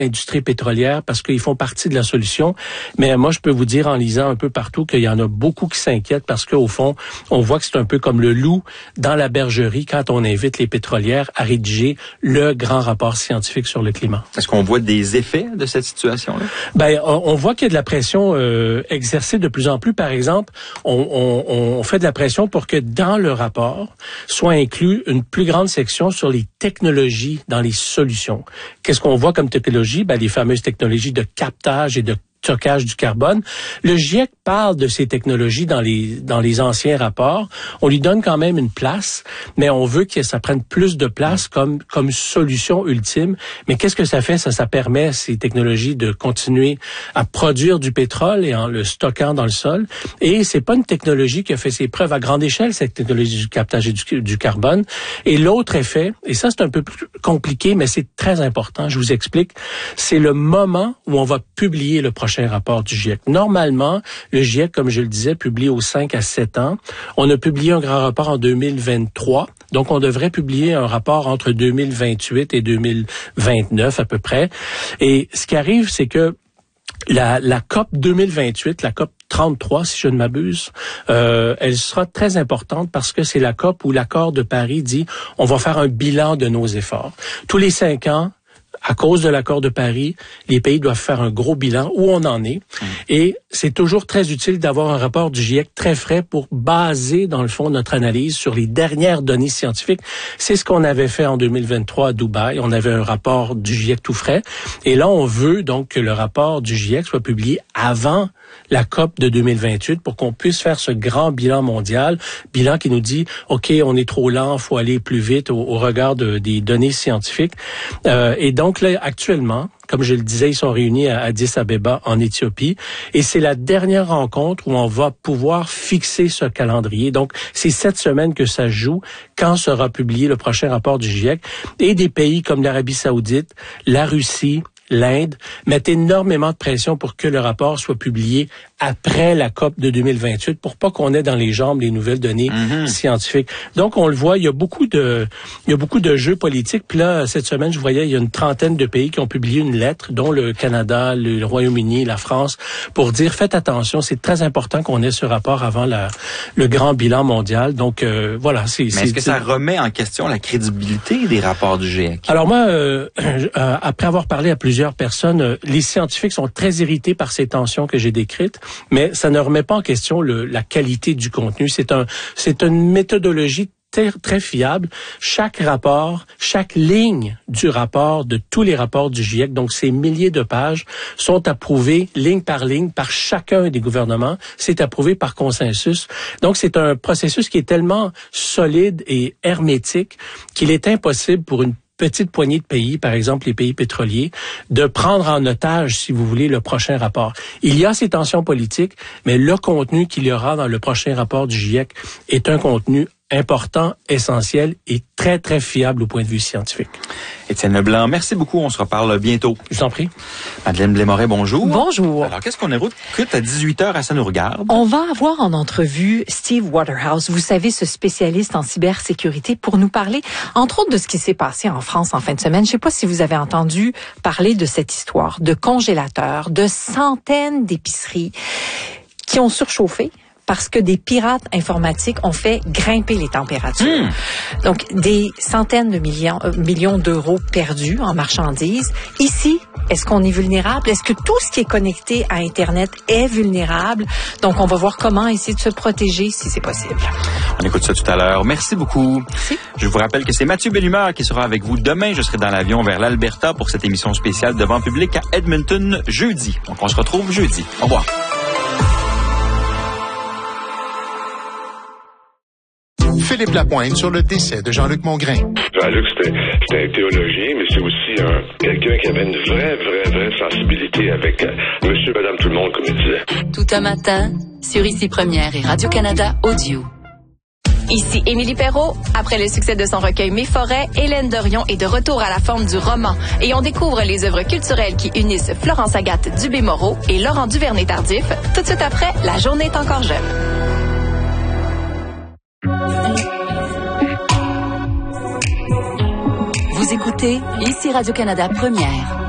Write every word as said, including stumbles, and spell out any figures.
industrie pétrolière parce qu'ils font partie de la solution. Mais moi, je peux vous dire en lisant un peu partout qu'il y en a beaucoup qui s'inquiètent parce qu'au fond, on voit que c'est un peu comme le loup dans la bergerie quand on invite les pétrolières à rédiger le grand rapport scientifique sur le climat. Est-ce qu'on voit des effets de cette situation-là? Ben, on, on voit qu'il y a de la pression euh, exercée de plus en plus. Par exemple, on, on, on fait de la pression pour que dans le rapport soit inclus une plus grande section sur les technologies dans les solutions. Qu'est-ce qu'on voit comme technologie? Ben, les fameuses technologies de captage et de stockage du carbone. Le GIEC parle de ces technologies dans les dans les anciens rapports. On lui donne quand même une place, mais on veut que ça prenne plus de place comme comme solution ultime. Mais qu'est-ce que ça fait? Ça, ça permet ces technologies de continuer à produire du pétrole et en le stockant dans le sol. Et c'est pas une technologie qui a fait ses preuves à grande échelle, cette technologie du captage et du, du carbone. Et l'autre effet, et ça c'est un peu plus compliqué, mais c'est très important, je vous explique, c'est le moment où on va publier le prochain rapport du GIEC. Normalement, le GIEC, comme je le disais, publie aux cinq à sept ans. On a publié un grand rapport en deux mille vingt-trois. Donc, on devrait publier un rapport entre deux mille vingt-huit et deux mille vingt-neuf à peu près. Et ce qui arrive, c'est que la, la COP deux mille vingt-huit, la COP trente-trois, si je ne m'abuse, euh, elle sera très importante parce que c'est la COP où l'accord de Paris dit on va faire un bilan de nos efforts. Tous les cinq ans, à cause de l'accord de Paris, les pays doivent faire un gros bilan où on en est. Mmh. Et c'est toujours très utile d'avoir un rapport du GIEC très frais pour baser, dans le fond, notre analyse sur les dernières données scientifiques. C'est ce qu'on avait fait en deux mille vingt-trois à Dubaï. On avait un rapport du GIEC tout frais. Et là, on veut donc que le rapport du GIEC soit publié avant la COP de deux mille vingt-huit pour qu'on puisse faire ce grand bilan mondial, bilan qui nous dit, OK, on est trop lent, faut aller plus vite au, au regard de, des données scientifiques. Euh, et donc là, actuellement, comme je le disais, ils sont réunis à Addis Abeba en Éthiopie et c'est la dernière rencontre où on va pouvoir fixer ce calendrier. Donc, c'est cette semaine que ça joue quand sera publié le prochain rapport du GIEC et des pays comme l'Arabie Saoudite, la Russie, l'Inde mettent énormément de pression pour que le rapport soit publié après la COP de deux mille vingt-huit pour pas qu'on ait dans les jambes les nouvelles données mm-hmm. scientifiques. Donc, on le voit, il y a beaucoup de, il y a beaucoup de jeux politiques. Puis là, cette semaine, je voyais, il y a une trentaine de pays qui ont publié une lettre, dont le Canada, le Royaume-Uni, la France, pour dire, faites attention, c'est très important qu'on ait ce rapport avant la, le grand bilan mondial. Donc, euh, voilà. C'est, Mais c'est, est-ce que ça remet en question la crédibilité des rapports du GIEC? Alors moi, euh, euh, après avoir parlé à plusieurs personnes, euh, les scientifiques sont très irrités par ces tensions que j'ai décrites. Mais ça ne remet pas en question le, la qualité du contenu. C'est un, c'est une méthodologie très, très fiable. Chaque rapport, chaque ligne du rapport, de tous les rapports du GIEC, donc ces milliers de pages, sont approuvées ligne par ligne par chacun des gouvernements. C'est approuvé par consensus. Donc c'est un processus qui est tellement solide et hermétique qu'il est impossible pour une petite poignée de pays, par exemple les pays pétroliers, de prendre en otage, si vous voulez, le prochain rapport. Il y a ces tensions politiques, mais le contenu qu'il y aura dans le prochain rapport du GIEC est un contenu important, essentiel et très, très fiable au point de vue scientifique. Étienne Leblanc, merci beaucoup. On se reparle bientôt. Je t'en prie. Madeleine Blais-Moret, bonjour. Bonjour. Alors, qu'est-ce qu'on écoute à dix-huit heures à Ça nous regarde? On va avoir en entrevue Steve Waterhouse, vous savez, ce spécialiste en cybersécurité, pour nous parler, entre autres, de ce qui s'est passé en France en fin de semaine. Je ne sais pas si vous avez entendu parler de cette histoire de congélateurs, de centaines d'épiceries qui ont surchauffé parce que des pirates informatiques ont fait grimper les températures. Mmh. Donc, des centaines de millions, euh, millions d'euros perdus en marchandises. Ici, est-ce qu'on est vulnérable? Est-ce que tout ce qui est connecté à Internet est vulnérable? Donc, on va voir comment essayer de se protéger si c'est possible. On écoute ça tout à l'heure. Merci beaucoup. Merci. Je vous rappelle que c'est Mathieu Bellumeur qui sera avec vous demain. Je serai dans l'avion vers l'Alberta pour cette émission spéciale devant public à Edmonton jeudi. Donc, on se retrouve jeudi. Au revoir. Philippe Lapointe sur le décès de Jean-Luc Mongrain. Jean-Luc, c'était, c'était un théologien, mais c'est aussi un, quelqu'un qui avait une vraie, vraie, vraie sensibilité avec euh, monsieur, madame, tout le monde, comme il disait. Tout un matin, sur Ici Première et Radio-Canada Audio. Ici Émilie Perrault. Après le succès de son recueil Mes forêts, Hélène Dorion est de retour à la forme du roman et on découvre les œuvres culturelles qui unissent Florence Agathe Dubé-Moreau et Laurent Duvernay-Tardif. Tout de suite après, La journée est encore jeune. Vous écoutez Ici Radio-Canada Première.